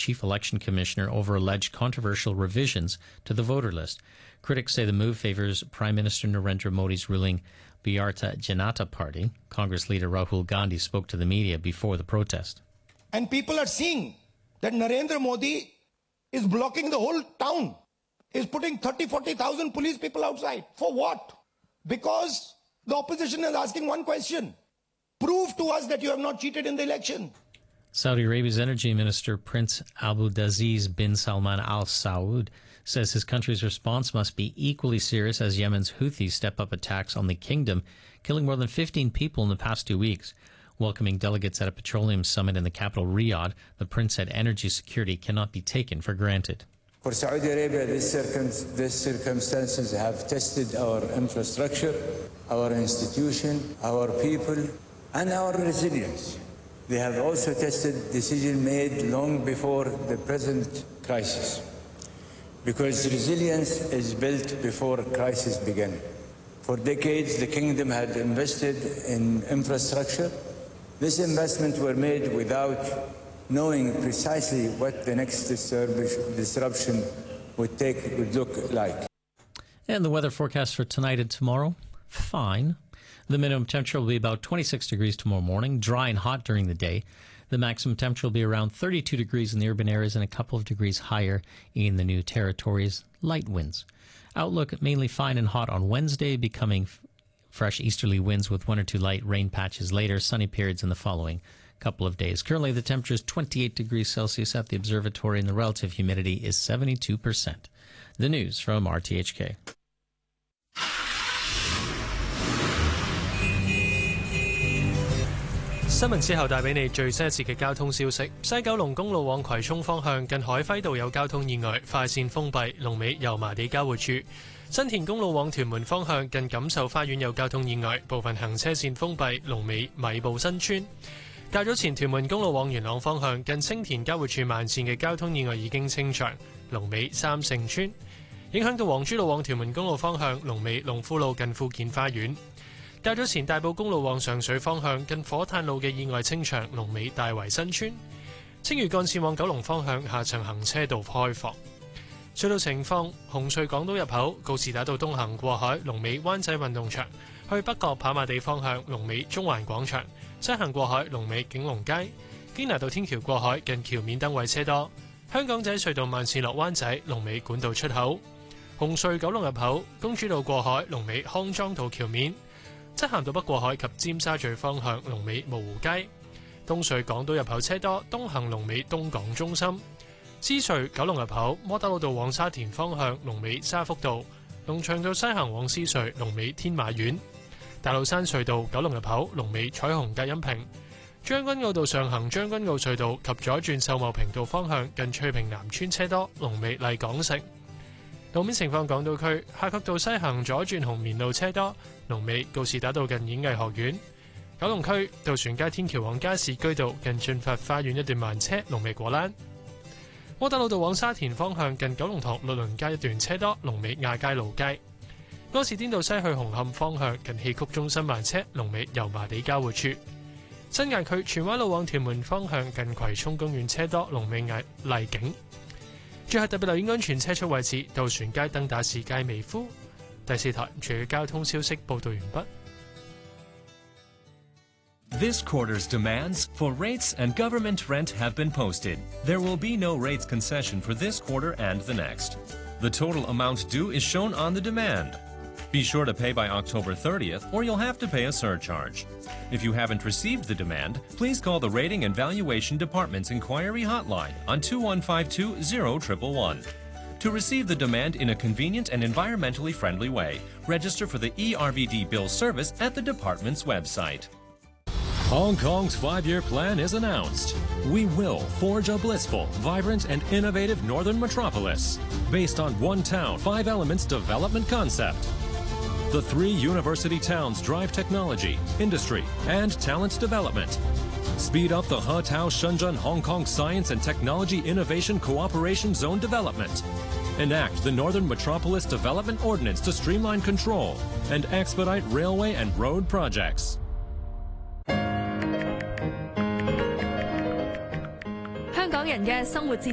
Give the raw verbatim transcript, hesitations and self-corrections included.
chief election commissioner over alleged controversial revisions to the voter list. Critics say the move favors Prime Minister Narendra Modi's ruling Bharatiya Janata Party. Congress leader Rahul Gandhi spoke to the media before the protest. And people are seeing that Narendra Modi is blocking the whole town, is putting thirty, forty thousand police people outside. For what? Because the opposition is asking one question. Prove to us that you have not cheated in the election. Saudi Arabia's energy minister, Prince Abdulaziz bin Salman Al Saud, says his country's response must be equally serious as Yemen's Houthis step up attacks on the kingdom, killing more than fifteen people in the past two weeks. Welcoming delegates at a petroleum summit in the capital, Riyadh, the prince said energy security cannot be taken for granted. For Saudi Arabia, these, circum these circumstances have tested our infrastructure, our institution, our people, and our resilience. They have also tested decisions made long before the present crisis, because resilience is built before a crisis began. For decades, the kingdom had invested in infrastructure. This investment were made without knowing precisely what the next disruption would take would look like. And the weather forecast for tonight and tomorrow, fine. The minimum temperature will be about twenty-six degrees tomorrow morning, dry and hot during the day. The maximum temperature will be around thirty-two degrees in the urban areas and a couple of degrees higher in the new territories. Light winds. Outlook mainly fine and hot on Wednesday, becoming fresh easterly winds with one or two light rain patches later, sunny periods in the following couple of days. Currently, the temperature is twenty-eight degrees Celsius at the observatory and the relative humidity is seventy-two percent. The news from R T H K. 新聞之後帶俾你最新一節嘅交通消息。西九龍公路往葵涌方向近海輝道有交通意外，快線封閉，龍尾油麻地交匯處。新田公路往屯門方向近錦繡花園有交通意外，部分行車線封閉，龍尾米埔新村。較早前屯門公路往元朗方向近青田交匯處慢線嘅交通意外已經清場，龍尾三聖村。影響到黃珠路往屯門公路方向，龍尾龍富路近富健花園。較早前大埔公路往上水方向近火炭路嘅意外清場，龍尾大圍新村。青嶼幹線往九龍方向下層行車道開放。隧道情況：紅隧港島入口告士打道東行過海，龍尾灣仔運動場；去北角跑馬地方向，龍尾中環廣場；西行過海，龍尾景隆街。堅拿道天橋過海近橋面燈位車多。香港仔隧道慢線落灣仔，龍尾管道出口。紅隧九龍入口公主道過海，龍尾康莊道橋面。漆咸道北過海及尖沙咀方向，龍尾蕪湖街。東隧港島入口車多，東行龍尾東港中心。獅隧九龍入口窩打老道往沙田方向，龍尾沙福道。龍翔道西行往獅隧，龍尾天馬苑。大老山隧道九龍入口，龍尾彩虹隔音屏。將軍澳道上行將軍澳隧道及左轉秀茂坪道方向，近翠屏南村車多，龍尾麗港城。路面情況：港島區夏慤道西行左轉紅棉路車多，龍尾告士打道近演藝學院。九龍區渡船街天橋往加士居道近駿發花園一段慢車，龍尾果欄。窩打老道往沙田方向近九龍塘律倫街一段車多，龍尾亞皆老街。柯士甸道西去紅磡方向近戲曲中心慢車，龍尾油麻地交匯處。新界區荃灣路往屯門方向近葵涌公園車多，龍尾藝麗景。最後特別留意安全車速位置：渡船街、登打士街、美孚。第四台全嘅交通消息報道完畢。 This quarter's demands for rates and government rent have been posted. There will be no rates concession for this quarter and the next. The total amount due is shown on the demand. Be sure to pay by October thirtieth or you'll have to pay a surcharge. If you haven't received the demand, please call the Rating and Valuation Department's inquiry hotline on two one five two zero one one one. To receive the demand in a convenient and environmentally friendly way, register for the E R V D bill service at the department's website. Hong Kong's five-year plan is announced. We will forge a blissful, vibrant, and innovative northern metropolis based on one town, five elements development concept. The three university towns drive technology, industry, and talent development. Speed up the He-Tao Shenzhen Hong Kong Science and Technology Innovation Cooperation Zone development. Enact the Northern Metropolis Development Ordinance to streamline control and expedite railway and road projects. 香港人嘅生活節